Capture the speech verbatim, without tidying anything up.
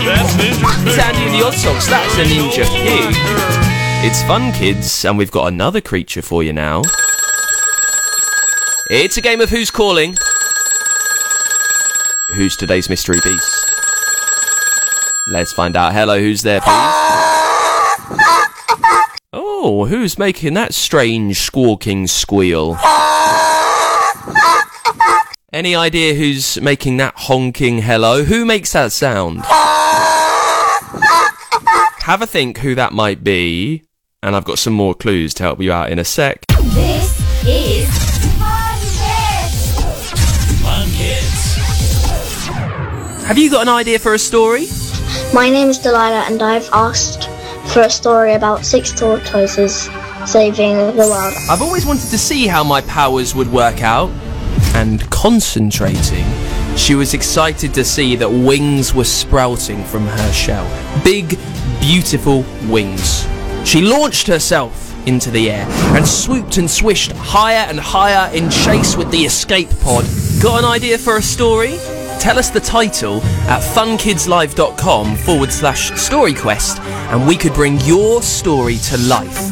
That's Ninja It's Andy and the Odd Socks, that's a Ninja Pig. It's fun, kids, and we've got another creature for you now. It's a game of Who's Calling. Who's today's mystery beast? Let's find out. Hello, who's there, please? Oh, who's making that strange squawking squeal? Any idea who's making that honking hello? Who makes that sound? Have a think who that might be, and I've got some more clues to help you out in a sec. This is Fun Kids. Fun Kids. Have you got an idea for a story? My name is Delilah and I've asked for a story about six tortoises saving the world. I've always wanted to see how my powers would work out. And concentrating, she was excited to see that wings were sprouting from her shell. Big, beautiful wings. She launched herself into the air and swooped and swished higher and higher in chase with the escape pod. Got an idea for a story? Tell us the title at funkidslive.com forward slash story quest and we could bring your story to life.